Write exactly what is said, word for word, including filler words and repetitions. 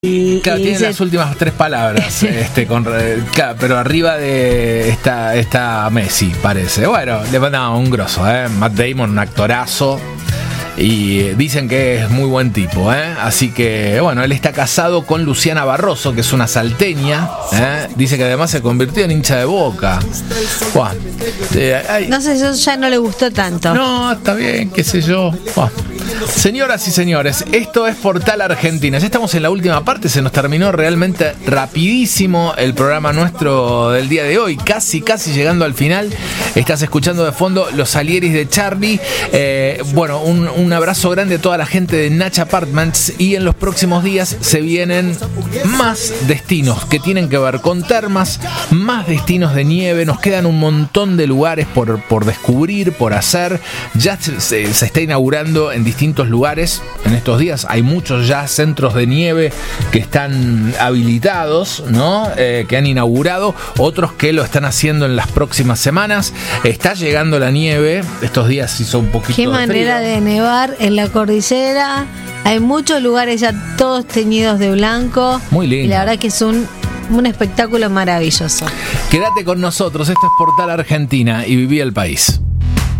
Y, claro, y tiene dice, las últimas tres palabras, este, con, claro, pero arriba de está, está Messi, parece. Bueno, le mandamos un grosso, ¿eh? Matt Damon, un actorazo. Y dicen que es muy buen tipo, ¿eh? Así que, bueno, él está casado con Luciana Barroso, que es una salteña, ¿eh? Dice que además se convirtió en hincha de Boca. Buah. Eh, ay. No sé, yo ya no le gustó tanto. No, está bien, qué sé yo. Buah. Señoras y señores, esto es Portal Argentina. Ya estamos en la última parte, se nos terminó realmente rapidísimo el programa nuestro del día de hoy, casi, casi llegando al final. Estás escuchando de fondo Los Salieris de Charlie. Eh, bueno, un, un abrazo grande a toda la gente de Natch Apartments, y en los próximos días se vienen más destinos que tienen que ver con termas, más destinos de nieve. Nos quedan un montón de lugares por, por descubrir, por hacer. Ya se, se, se está inaugurando en distintos lugares en estos días. Hay muchos ya centros de nieve que están habilitados, ¿no? Eh, que han inaugurado, otros que lo están haciendo en las próximas semanas. Está llegando la nieve, estos días hizo un poquito Qué de manera frío. de nevar en la cordillera. Hay muchos lugares ya todos teñidos de blanco. Muy lindo. Y la verdad que es un, un espectáculo maravilloso. Quédate con nosotros, esto es Portal Argentina y viví el país.